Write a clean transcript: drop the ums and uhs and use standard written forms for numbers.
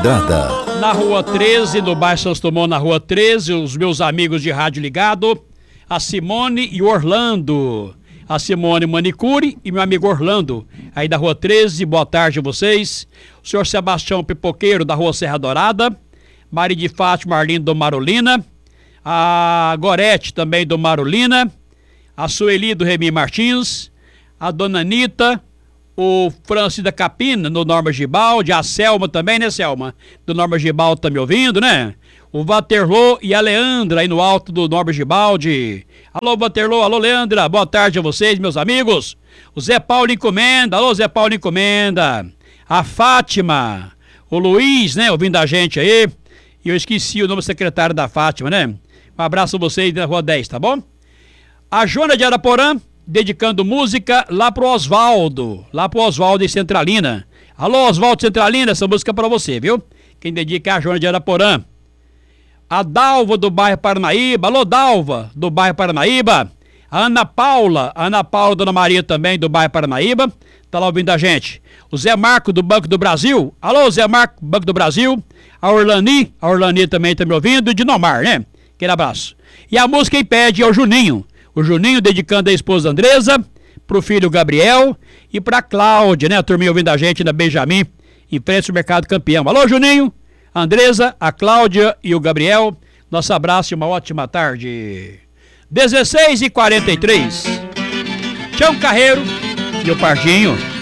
Pedrada. Na Rua 13, no bairro Santos Dumont, na Rua 13, os meus amigos de rádio ligado, a Simone e o Orlando. A Simone Manicure e meu amigo Orlando, aí da Rua 13, boa tarde a vocês. O senhor Sebastião Pipoqueiro, da Rua Serra Dourada. Maria de Fátima Arlindo do Marolina. A Gorete também do Marolina. A Sueli do Remy Martins. A Dona Anitta. O Francis da Capina, do Norma Gibaldi. A Selma também, né, Selma? Do Norma Gibaldi, tá me ouvindo, né? O Waterloo e a Leandra aí no alto do Norma Gibaldi. Alô, Waterloo, alô, Leandra. Boa tarde a vocês, meus amigos. O Zé Paulo Encomenda. Alô, Zé Paulo Encomenda. A Fátima. O Luiz, né, ouvindo a gente aí. E eu esqueci o nome do secretário da Fátima, né? Um abraço a vocês da Rua 10, tá bom? A Joana de Araporã, dedicando música lá pro Osvaldo. Lá pro Osvaldo em Centralina. Alô, Osvaldo Centralina, essa música é pra você, viu? Quem dedica é a Joana de Araporã. A Dalva do bairro Paranaíba. Alô, Dalva do bairro Paranaíba. A Ana Paula, Dona Maria também do bairro Paranaíba. Tá lá ouvindo a gente. O Zé Marco do Banco do Brasil. Alô, Zé Marco, Banco do Brasil. A Orlani também tá me ouvindo. E Dinomar, né? Aquele abraço. E a música quem pede é o Juninho. O Juninho dedicando a esposa Andresa, pro filho Gabriel e pra Cláudia, né? A turminha ouvindo a gente na Benjamin, em frente ao Mercado Campeão. Alô, Juninho, a Andresa, a Cláudia e o Gabriel. Nosso abraço e uma ótima tarde. 16h43. Tião Carreiro e o Pardinho.